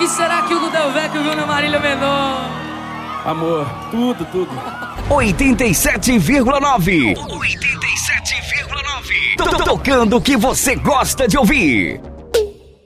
que será que o Del Vecchio viu na Marília Mendonça? Amor, tudo. 87,9. 87,9. Tocando o que você gosta de ouvir.